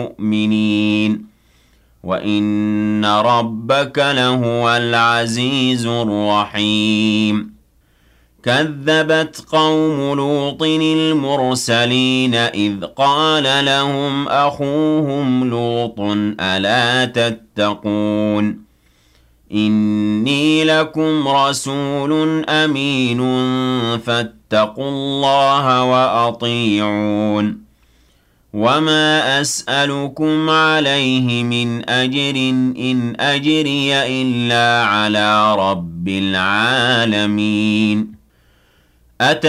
المؤمنين وإن ربك لهو العزيز الرحيم كذبت قوم لوط المرسلين إذ قال لهم أخوهم لوط ألا تتقون إني لكم رسول أمين فاتقوا الله وأطيعون وما أسألكم عليه من أجر إن أجري إلا على رب العالمين